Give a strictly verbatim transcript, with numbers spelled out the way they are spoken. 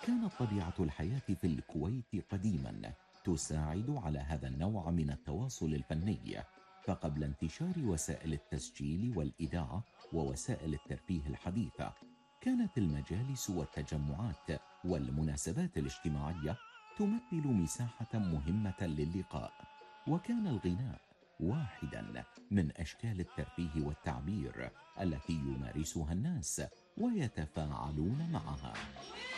وكانت طبيعة الحياة في الكويت قديما تساعد على هذا النوع من التواصل الفني. فقبل انتشار وسائل التسجيل والإذاعة ووسائل الترفيه الحديثة، كانت المجالس والتجمعات والمناسبات الاجتماعية تمثل مساحة مهمة للقاء. وكان الغناء واحدا من أشكال الترفيه والتعبير التي يمارسها الناس ويتفاعلون معها.